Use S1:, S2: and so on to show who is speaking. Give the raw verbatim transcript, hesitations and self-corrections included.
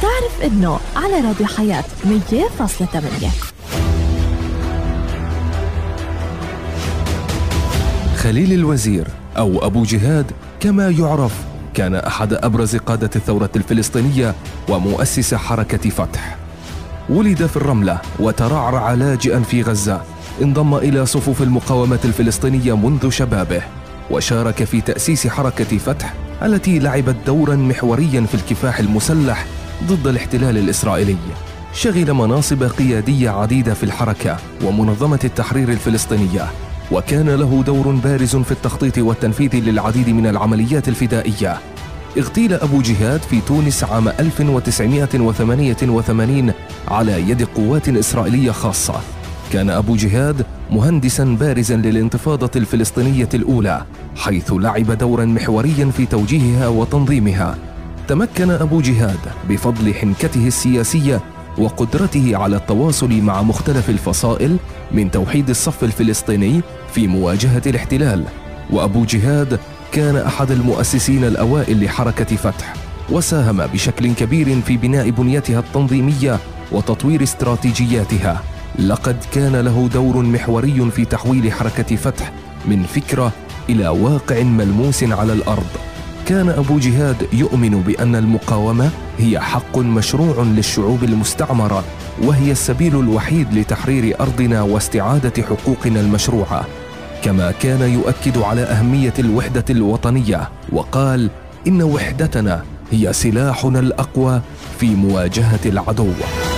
S1: بتعرف إنه على راديو حياة مية فاصلة ثمانية.
S2: خليل الوزير أو أبو جهاد كما يعرف كان أحد أبرز قادة الثورة الفلسطينية ومؤسس حركة فتح. ولد في الرملة وترعرع لاجئا في غزة. انضم إلى صفوف المقاومة الفلسطينية منذ شبابه، وشارك في تأسيس حركة فتح التي لعبت دورا محوريا في الكفاح المسلح ضد الاحتلال الإسرائيلي. شغل مناصب قيادية عديدة في الحركة ومنظمة التحرير الفلسطينية، وكان له دور بارز في التخطيط والتنفيذ للعديد من العمليات الفدائية. اغتيل أبو جهاد في تونس عام ألف وتسعمائة وثمانية وثمانين على يد قوات إسرائيلية خاصة. كان أبو جهاد مهندساً بارزاً للانتفاضة الفلسطينية الأولى، حيث لعب دوراً محورياً في توجيهها وتنظيمها. تمكن أبو جهاد بفضل حنكته السياسية وقدرته على التواصل مع مختلف الفصائل من توحيد الصف الفلسطيني في مواجهة الاحتلال. وأبو جهاد كان أحد المؤسسين الأوائل لحركة فتح، وساهم بشكل كبير في بناء بنيتها التنظيمية وتطوير استراتيجياتها. لقد كان له دور محوري في تحويل حركة فتح من فكرة إلى واقع ملموس على الأرض. كان أبو جهاد يؤمن بأن المقاومة هي حق مشروع للشعوب المستعمرة، وهي السبيل الوحيد لتحرير أرضنا واستعادة حقوقنا المشروعة. كما كان يؤكد على أهمية الوحدة الوطنية، وقال إن وحدتنا هي سلاحنا الأقوى في مواجهة العدو.